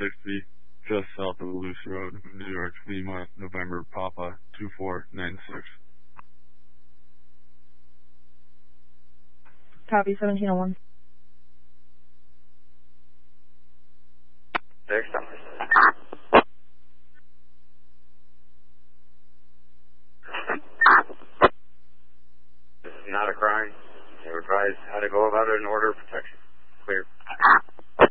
1760, just south of Luce Road, New York, Lima, November, Papa, 2496. Copy, 1701. There's some. This is not a crime. You're advised how to go about it in order of protection. Clear.